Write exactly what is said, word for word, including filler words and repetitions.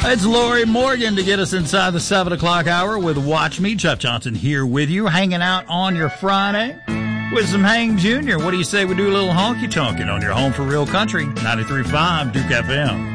It's Lori Morgan to get us inside the seven o'clock hour with Watch Me. Jeff Johnson here with you, hanging out on your Friday with some Hang Junior What do you say we do a little honky-tonkin' on your home for real country? ninety-three point five Duke F M.